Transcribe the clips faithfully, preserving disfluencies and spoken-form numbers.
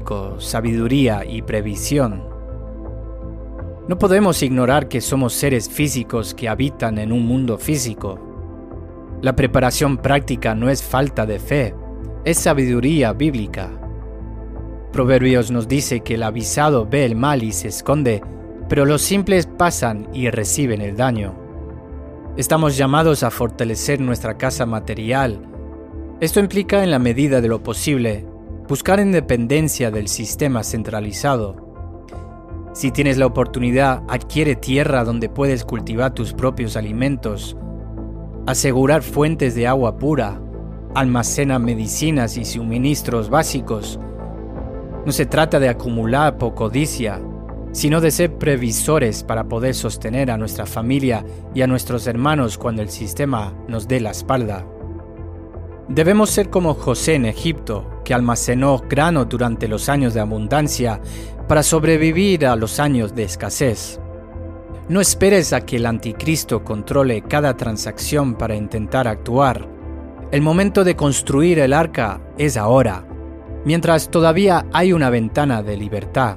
diagnóstico, sabiduría y previsión. No podemos ignorar que somos seres físicos que habitan en un mundo físico. La preparación práctica no es falta de fe, es sabiduría bíblica. Proverbios nos dice que el avisado ve el mal y se esconde, pero los simples pasan y reciben el daño. Estamos llamados a fortalecer nuestra casa material. Esto implica, en la medida de lo posible, buscar independencia del sistema centralizado. Si tienes la oportunidad, adquiere tierra donde puedes cultivar tus propios alimentos, asegurar fuentes de agua pura, almacena medicinas y suministros básicos. No se trata de acumular por codicia, sino de ser previsores para poder sostener a nuestra familia y a nuestros hermanos cuando el sistema nos dé la espalda. Debemos ser como José en Egipto, que almacenó grano durante los años de abundancia para sobrevivir a los años de escasez. No esperes a que el anticristo controle cada transacción para intentar actuar. El momento de construir el arca es ahora, mientras todavía hay una ventana de libertad.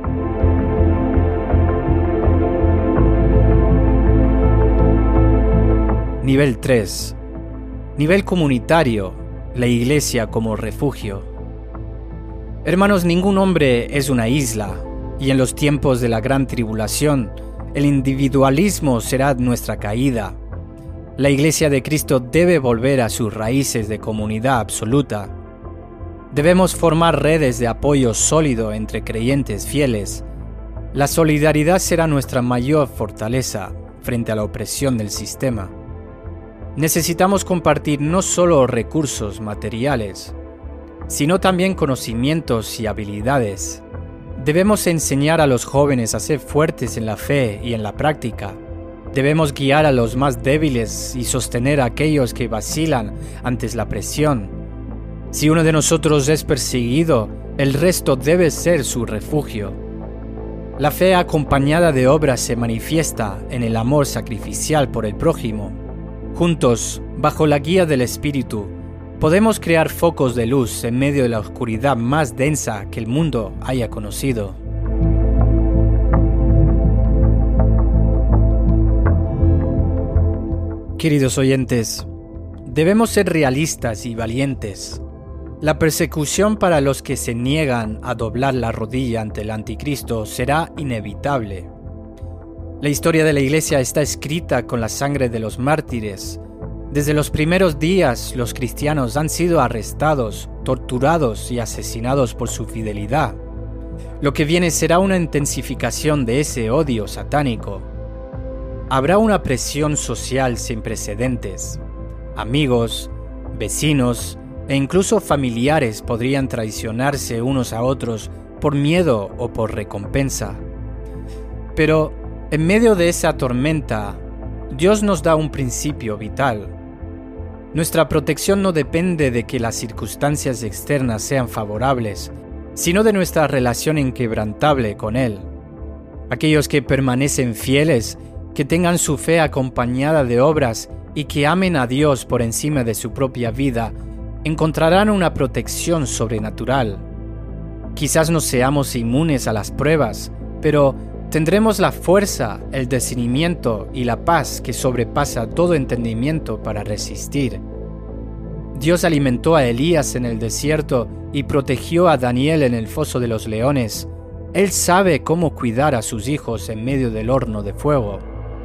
Nivel tres. Nivel comunitario, la iglesia como refugio. Hermanos, ningún hombre es una isla, y en los tiempos de la gran tribulación, el individualismo será nuestra caída. La iglesia de Cristo debe volver a sus raíces de comunidad absoluta. Debemos formar redes de apoyo sólido entre creyentes fieles. La solidaridad será nuestra mayor fortaleza frente a la opresión del sistema. Necesitamos compartir no solo recursos materiales, sino también conocimientos y habilidades. Debemos enseñar a los jóvenes a ser fuertes en la fe y en la práctica. Debemos guiar a los más débiles y sostener a aquellos que vacilan ante la presión. Si uno de nosotros es perseguido, el resto debe ser su refugio. La fe acompañada de obras se manifiesta en el amor sacrificial por el prójimo. Juntos, bajo la guía del Espíritu, podemos crear focos de luz en medio de la oscuridad más densa que el mundo haya conocido. Queridos oyentes, debemos ser realistas y valientes. La persecución para los que se niegan a doblar la rodilla ante el anticristo será inevitable. La historia de la Iglesia está escrita con la sangre de los mártires. Desde los primeros días, los cristianos han sido arrestados, torturados y asesinados por su fidelidad. Lo que viene será una intensificación de ese odio satánico. Habrá una presión social sin precedentes. Amigos, vecinos e incluso familiares podrían traicionarse unos a otros por miedo o por recompensa. Pero en medio de esa tormenta, Dios nos da un principio vital. Nuestra protección no depende de que las circunstancias externas sean favorables, sino de nuestra relación inquebrantable con Él. Aquellos que permanecen fieles, que tengan su fe acompañada de obras y que amen a Dios por encima de su propia vida, encontrarán una protección sobrenatural. Quizás no seamos inmunes a las pruebas, pero tendremos la fuerza, el discernimiento y la paz que sobrepasa todo entendimiento para resistir. Dios alimentó a Elías en el desierto y protegió a Daniel en el foso de los leones. Él sabe cómo cuidar a sus hijos en medio del horno de fuego.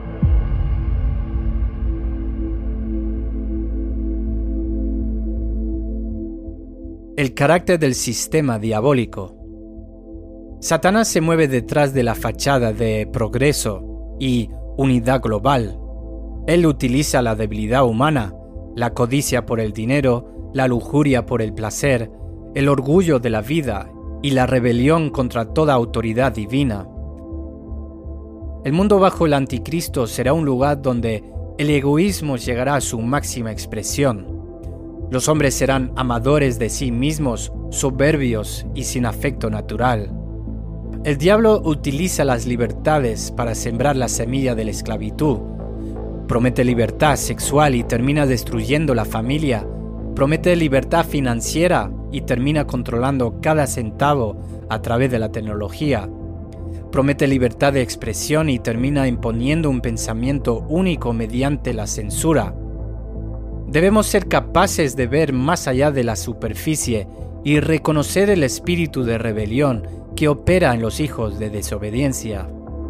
El carácter del sistema diabólico. Satanás se mueve detrás de la fachada de progreso y unidad global. Él utiliza la debilidad humana, la codicia por el dinero, la lujuria por el placer, el orgullo de la vida y la rebelión contra toda autoridad divina. El mundo bajo el anticristo será un lugar donde el egoísmo llegará a su máxima expresión. Los hombres serán amadores de sí mismos, soberbios y sin afecto natural. El diablo utiliza las libertades para sembrar la semilla de la esclavitud. Promete libertad sexual y termina destruyendo la familia. Promete libertad financiera y termina controlando cada centavo a través de la tecnología. Promete libertad de expresión y termina imponiendo un pensamiento único mediante la censura. Debemos ser capaces de ver más allá de la superficie y reconocer el espíritu de rebelión que opera en los hijos de desobediencia.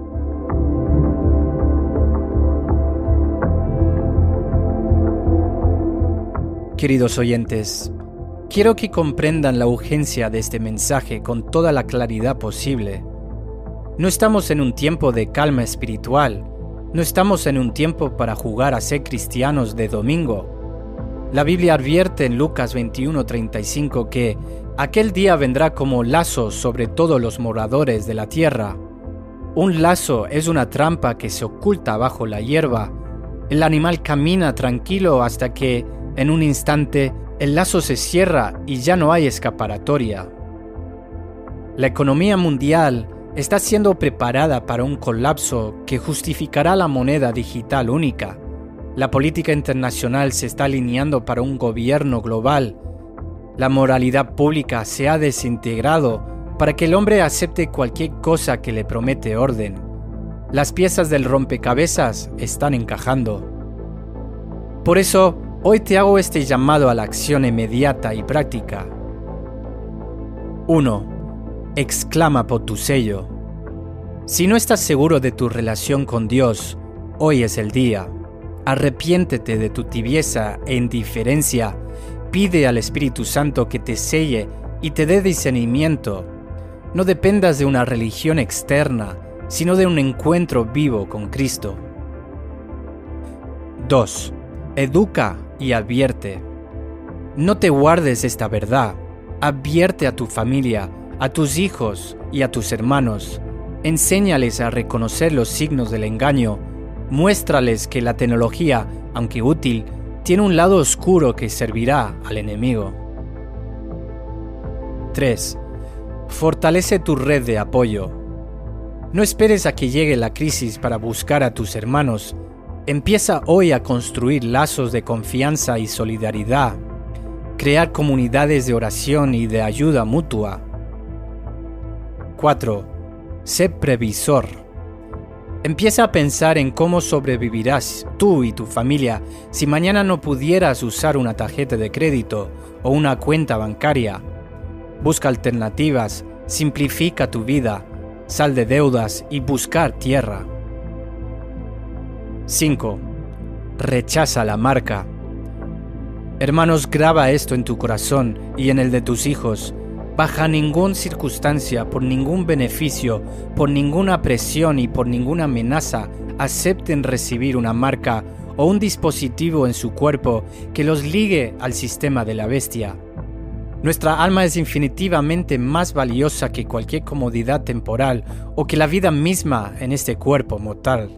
Queridos oyentes, quiero que comprendan la urgencia de este mensaje con toda la claridad posible. No estamos en un tiempo de calma espiritual, no estamos en un tiempo para jugar a ser cristianos de domingo. La Biblia advierte en Lucas veintiuno treinta y cinco que aquel día vendrá como lazo sobre todos los moradores de la tierra. Un lazo es una trampa que se oculta bajo la hierba. El animal camina tranquilo hasta que, en un instante, el lazo se cierra y ya no hay escapatoria. La economía mundial está siendo preparada para un colapso que justificará la moneda digital única. La política internacional se está alineando para un gobierno global. La moralidad pública se ha desintegrado para que el hombre acepte cualquier cosa que le promete orden. Las piezas del rompecabezas están encajando. Por eso, hoy te hago este llamado a la acción inmediata y práctica. uno. Exclama por tu sello. Si no estás seguro de tu relación con Dios, hoy es el día. Arrepiéntete de tu tibieza e indiferencia. Pide al Espíritu Santo que te selle y te dé discernimiento. No dependas de una religión externa, sino de un encuentro vivo con Cristo. dos. Educa y advierte. No te guardes esta verdad. Advierte a tu familia, a tus hijos y a tus hermanos. Enséñales a reconocer los signos del engaño. Muéstrales que la tecnología, aunque útil, tiene un lado oscuro que servirá al enemigo. tres. Fortalece tu red de apoyo. No esperes a que llegue la crisis para buscar a tus hermanos. Empieza hoy a construir lazos de confianza y solidaridad. Crear comunidades de oración y de ayuda mutua. cuatro. Sé previsor. Empieza a pensar en cómo sobrevivirás tú y tu familia si mañana no pudieras usar una tarjeta de crédito o una cuenta bancaria. Busca alternativas, simplifica tu vida, sal de deudas y buscar tierra. cinco. Rechaza la marca. Hermanos, graba esto en tu corazón y en el de tus hijos. Bajo ninguna circunstancia, por ningún beneficio, por ninguna presión y por ninguna amenaza, acepten recibir una marca o un dispositivo en su cuerpo que los ligue al sistema de la bestia. Nuestra alma es infinitivamente más valiosa que cualquier comodidad temporal o que la vida misma en este cuerpo mortal.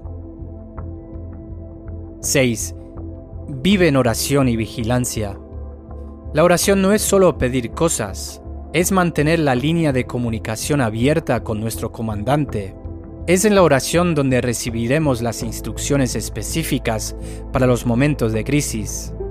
seis. Vive en oración y vigilancia. La oración no es solo pedir cosas, es mantener la línea de comunicación abierta con nuestro comandante. Es en la oración donde recibiremos las instrucciones específicas para los momentos de crisis.